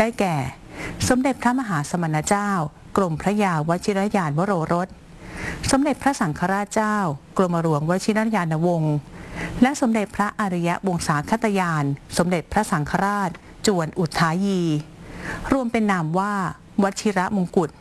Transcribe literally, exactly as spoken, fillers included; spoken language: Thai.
ได้แก่ สมเด็จพระมหาสมณเจ้ากรมพระยาวชิรยานวโรรสสมเด็จพระสังฆราชเจ้ากรมหลวงวชิรยานวงศ์และสมเด็จพระอริยวงศาคตยานสมเด็จพระสังฆราชจวนอุทายีรวมเป็นนามว่าวชิรมงกุฎ